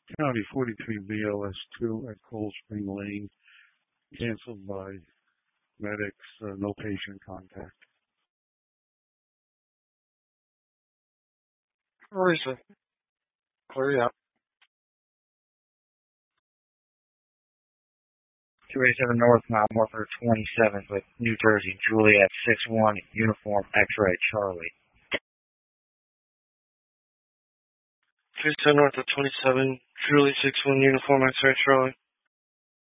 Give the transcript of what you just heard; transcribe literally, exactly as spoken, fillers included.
County forty-three B L S two at Cold Spring Lane, canceled by medics, uh, no patient contact. Teresa, clear you up. two eighty-seven North Mile, Morpher twenty-seventh with New Jersey, Juliet six one, uniform X-ray Charlie. two eighty-seven North of twenty-seven, Julie six one, uniform X-ray Charlie.